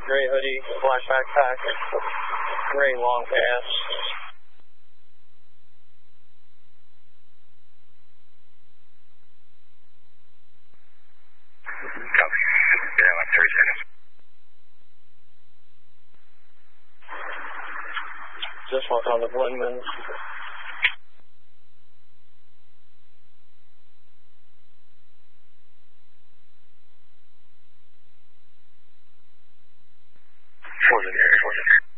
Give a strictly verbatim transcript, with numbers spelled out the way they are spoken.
gray hoodie, black backpack, gray long pants. Copy. Yeah, like thirty seconds. Just walk on the Blendman. Four's in the area, four's in the area.